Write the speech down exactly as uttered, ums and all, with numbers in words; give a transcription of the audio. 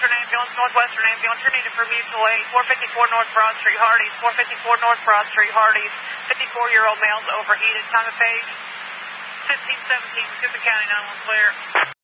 Northwestern Ambulance, Northwestern Ambulance. You're needed for mutual aid. four fifty-four North Broad Street, Hardee's. four fifty-four North Broad Street, Hardee's. fifty-four-year-old male's overheated. Time of phase fifteen seventeen. Cooper County nine one clear.